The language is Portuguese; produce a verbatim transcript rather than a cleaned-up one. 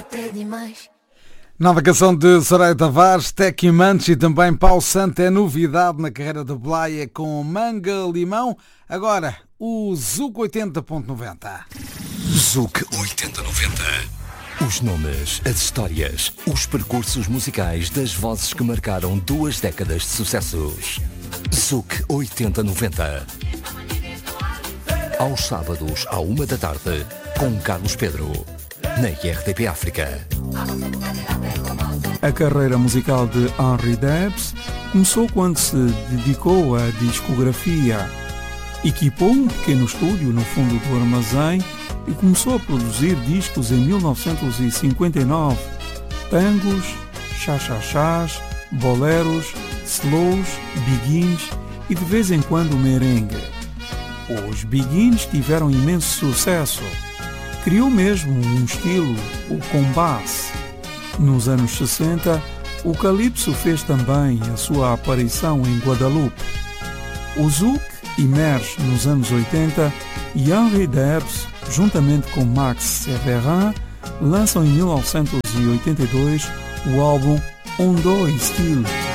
até demais. Nova canção de Soraya Tavares, Tecchi Mantes e também Paulo Santo é novidade na carreira de Blaya com Manga Limão. Agora, o Zuc oitenta ponto noventa. Zuc oitenta noventa. Os nomes, as histórias, os percursos musicais das vozes que marcaram duas décadas de sucessos. Zuc oitenta noventa. Aos sábados, à uma da tarde, com Carlos Pedro, na R T P África. A carreira musical de Henri Debs começou quando se dedicou à discografia. Equipou um pequeno estúdio no fundo do armazém e começou a produzir discos em mil novecentos e cinquenta e nove. Tangos, chá-chá-chás, boleros, slows, biguines e de vez em quando merengue. Os biguines tiveram imenso sucesso. Criou mesmo um estilo, o compass. Nos anos sessenta, o calypso fez também a sua aparição em Guadalupe. O Zuc emerge nos anos oitenta e Henri Debs, juntamente com Max Severin, lançam em mil novecentos e oitenta e dois o álbum On Do Style.